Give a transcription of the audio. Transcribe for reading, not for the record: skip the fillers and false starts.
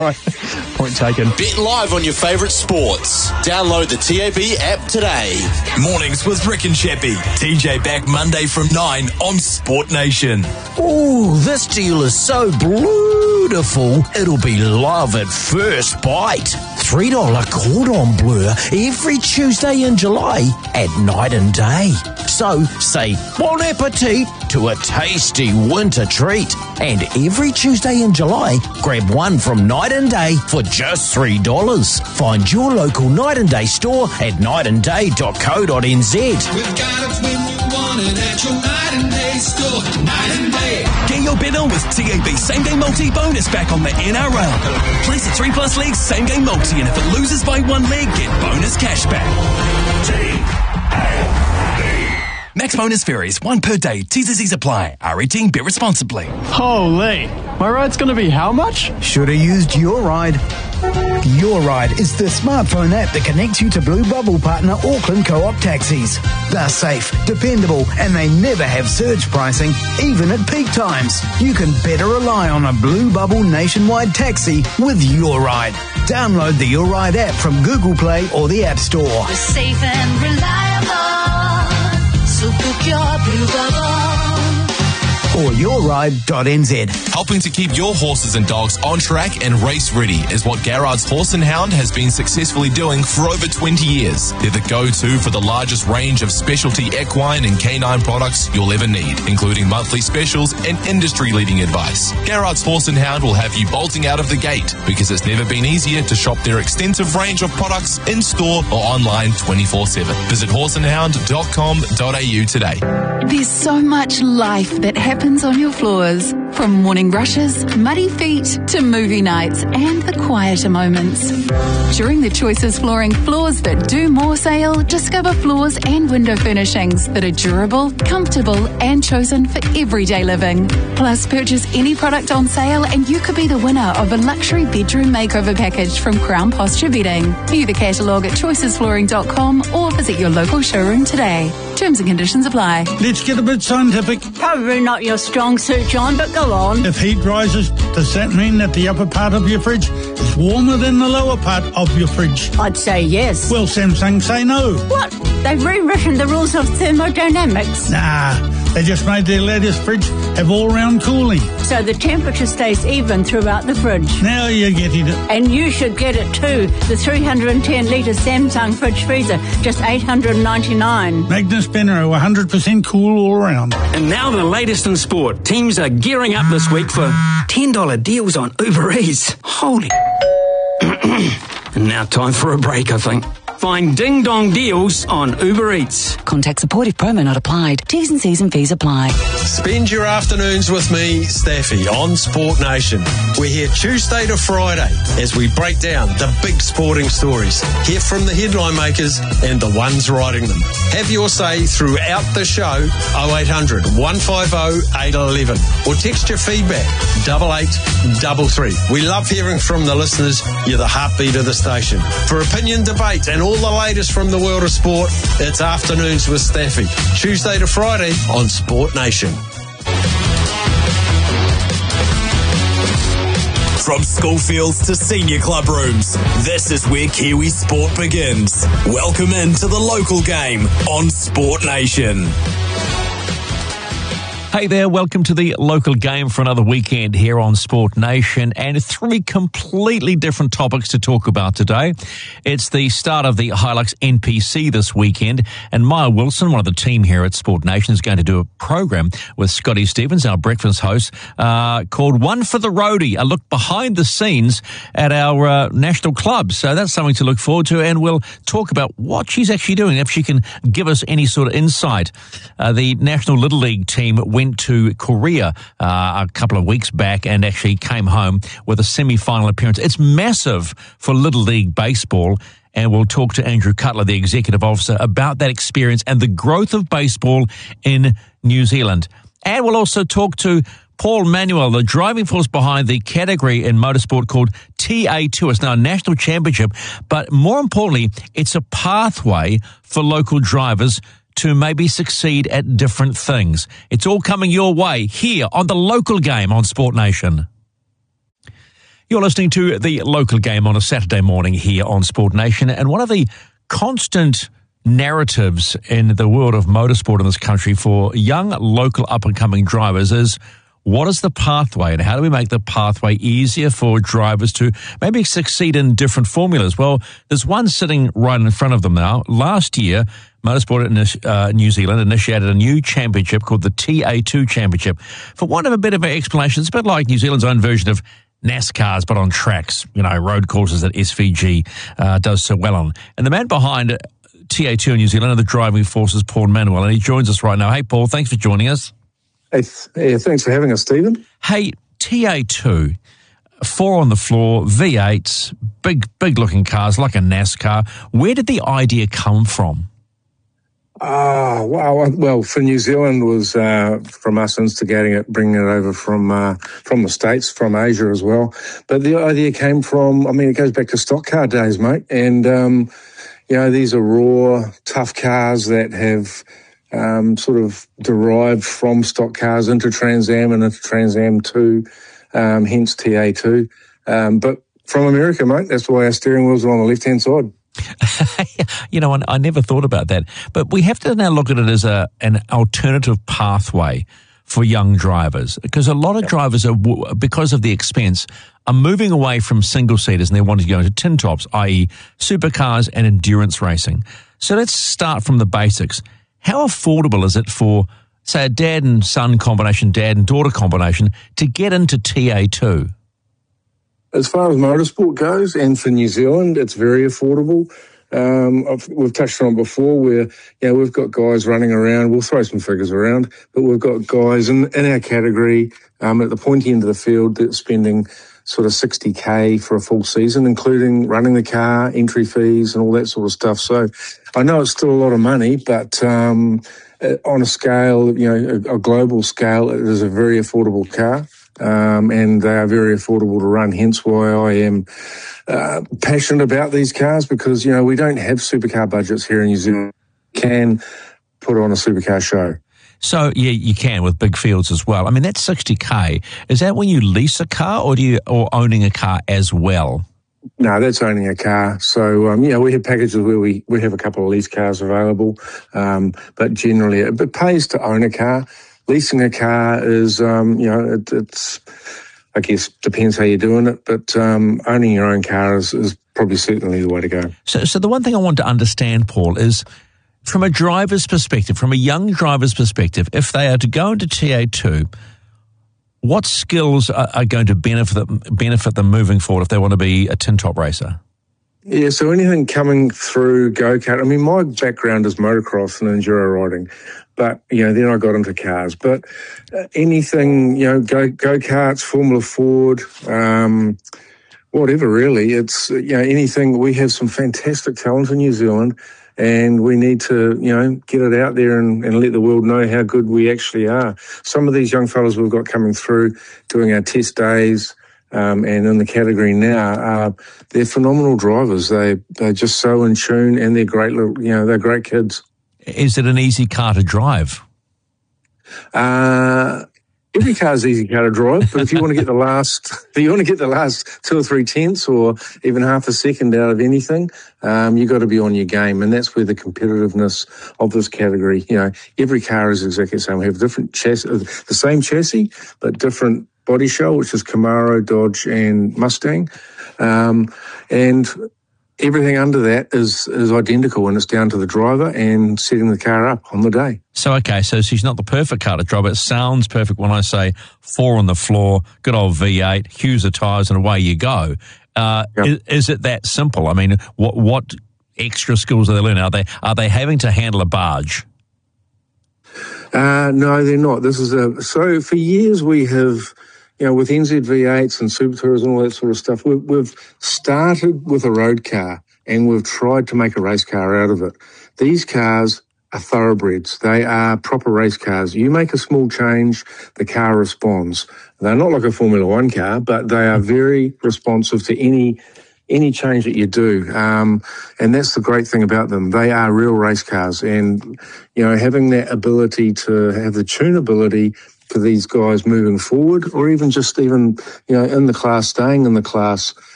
Point taken. Bet live on your favourite sports. Download the TAB app today. Mornings with Rick and Chappie. TJ back Monday from 9 on Sport Nation. Ooh, this deal is so beautiful, it'll be love at first bite. $3 cordon bleu every Tuesday in July at night and day. So say bon appetit to a tasty winter treat. And every Tuesday in July, grab one from Night and Day for just $3. Find your local Night and Day store at nightanday.co.nz. We've got it when you want it at your Night and Day store. Night and Day. Get your bet on with TAB Same Game Multi bonus back on the NRL. Place a 3+ legs Same Game Multi, and if it loses by one leg, get bonus cash back. Max bonus varies, one per day. T's and C's apply. R18, bet responsibly. Holy, my ride's going to be how much? Should have used Your Ride. Your Ride is the smartphone app that connects you to Blue Bubble partner Auckland Co-op taxis. They're safe, dependable, and they never have surge pricing, even at peak times. You can better rely on a Blue Bubble nationwide taxi with Your Ride. Download the Your Ride app from Google Play or the App Store. We're safe and reliable, so book your Blue Bubble. Or yourride.nz. Helping to keep your horses and dogs on track and race ready is what Garrard's Horse and Hound has been successfully doing for over 20 years. They're the go-to for the largest range of specialty equine and canine products you'll ever need, including monthly specials and industry-leading advice. Garrard's Horse and Hound will have you bolting out of the gate because it's never been easier to shop their extensive range of products in-store or online 24/7. Visit horseandhound.com.au today. There's so much life that happens on your floors. From morning rushes, muddy feet, to movie nights and the quieter moments. During the Choices Flooring Floors That Do More sale, discover floors and window furnishings that are durable, comfortable and chosen for everyday living. Plus, purchase any product on sale and you could be the winner of a luxury bedroom makeover package from Crown Posture Bedding. View the catalogue at choicesflooring.com or visit your local showroom today. Terms and conditions apply. Let's get a bit scientific. Probably not your strong suit, John, but go on. If heat rises, does that mean that the upper part of your fridge is warmer than the lower part of your fridge? I'd say yes. Well, Samsung say no. What? They've rewritten the rules of thermodynamics. Nah, they just made their latest fridge have all-round cooling. So the temperature stays even throughout the fridge. Now you're getting it. And you should get it too. The 310-litre Samsung fridge freezer, just $899. Magnus Benro, 100% cool all around. And now the latest in sport. Teams are gearing up this week for $10 deals on Uber Eats. Holy. And now time for a break, I think. Find Ding Dong deals on Uber Eats. Contact supportive promo not applied. T's and C's and fees apply. Spend your afternoons with me, Staffy, on Sport Nation. We're here Tuesday to Friday as we break down the big sporting stories. Hear from the headline makers and the ones writing them. Have your say throughout the show, 0800 150 811. Or text your feedback, 8833. We love hearing from the listeners. You're the heartbeat of the station. For opinion, debate and all the latest from the world of sport, it's Afternoons with Staffy. Tuesday to Friday on Sport Nation. From school fields to senior club rooms, this is where Kiwi sport begins. Welcome into the local game on Sport Nation. Hey there, welcome to the local game for another weekend here on Sport Nation, and three completely different topics to talk about today. It's the start of the Hilux NPC this weekend, and Maya Wilson, one of the team here at Sport Nation, is going to do a program with Scotty Stevens, our breakfast host, called One for the Roadie, a look behind the scenes at our national club. So that's something to look forward to, and we'll talk about what she's actually doing, if she can give us any sort of insight. The National Little League team went to Korea a couple of weeks back and actually came home with a semi-final appearance. It's massive for Little League baseball, and we'll talk to Andrew Cutler, the executive officer, about that experience and the growth of baseball in New Zealand. And we'll also talk to Paul Manuel, the driving force behind the category in motorsport called TA2. It's now a national championship, but more importantly, it's a pathway for local drivers to maybe succeed at different things. It's all coming your way here on the local game on Sport Nation. You're listening to The Local Game on a Saturday morning here on Sport Nation, and one of the constant narratives in the world of motorsport in this country for young, local, up-and-coming drivers is, what is the pathway, and how do we make the pathway easier for drivers to maybe succeed in different formulas? Well, there's one sitting right in front of them now. Last year, Motorsport in New Zealand initiated a new championship called the TA2 Championship. For want of a bit of an explanation, it's a bit like New Zealand's own version of NASCAR's, but on tracks, road courses that SVG does so well on. And the man behind TA2 in New Zealand are the driving forces, Paul Manuel, and he joins us right now. Hey, Paul, thanks for joining us. Hey, thanks for having us, Stephen. Hey, TA2, 4 on the floor, V8s, big-looking cars like a NASCAR. Where did the idea come from? Well, for New Zealand was from us instigating it, bringing it over from the States, from Asia as well. But the idea came from, it goes back to stock car days, mate. And, these are raw, tough cars that have sort of derived from stock cars into Trans Am and into Trans Am 2, hence TA2. But from America, mate, that's why our steering wheels are on the left-hand side. I never thought about that. But we have to now look at it as an alternative pathway for young drivers, because a lot of drivers are, because of the expense, are moving away from single-seaters and they want to go into tin tops, i.e. supercars and endurance racing. So let's start from the basics. How affordable is it for, say, a dad and son combination, dad and daughter combination, to get into TA2? As far as motorsport goes, and for New Zealand, it's very affordable. We've touched on it before where, we've got guys running around. We'll throw some figures around, but we've got guys in our category at the pointy end of the field that's spending sort of $60K for a full season, including running the car, entry fees and all that sort of stuff. So I know it's still a lot of money, but on a scale, a global scale, it is a very affordable car. And they are very affordable to run, hence why I am passionate about these cars, because, we don't have supercar budgets here in New Zealand. We can put on a supercar show. So, yeah, you can with big fields as well. That's $60K. Is that when you lease a car or owning a car as well? No, that's owning a car. So, we have packages where we have a couple of lease cars available, but generally it pays to own a car. Leasing a car is, it's, I guess, depends how you're doing it, but owning your own car is probably certainly the way to go. So the one thing I want to understand, Paul, is from a driver's perspective, from a young driver's perspective, if they are to go into TA2, what skills are going to benefit them moving forward if they want to be a tin top racer? Yeah, so anything coming through go-kart, my background is motocross and enduro riding, but, then I got into cars. But anything, go-karts, Formula Ford, whatever really, it's, anything. We have some fantastic talent in New Zealand, and we need to, get it out there and let the world know how good we actually are. Some of these young fellas we've got coming through doing our test days, and in the category now, they're phenomenal drivers. They're just so in tune, and they're great little, they're great kids. Is it an easy car to drive? Every car is easy car to drive, but if you want to get the last 2 or 3 tenths or even half a second out of anything, you got to be on your game, and that's where the competitiveness of this category. Every car is exactly the same. We have different chassis, the same chassis, but different body shell, which is Camaro, Dodge, and Mustang, and everything under that is identical, and it's down to the driver and setting the car up on the day. So she's not the perfect car to drive. It sounds perfect when I say 4 on the floor, good old V8, Huser tyres, and away you go. Is it that simple? What extra skills are they learning? Are they having to handle a barge? No, they're not. So for years we have, with NZV8s and Super Tours and all that sort of stuff, we've started with a road car and we've tried to make a race car out of it. These cars are thoroughbreds. They are proper race cars. You make a small change, the car responds. They're not like a Formula One car, but they are very responsive to any change that you do. And that's the great thing about them. They are real race cars, and, having that ability to have the tunability for these guys moving forward, or even in the class, staying in the class.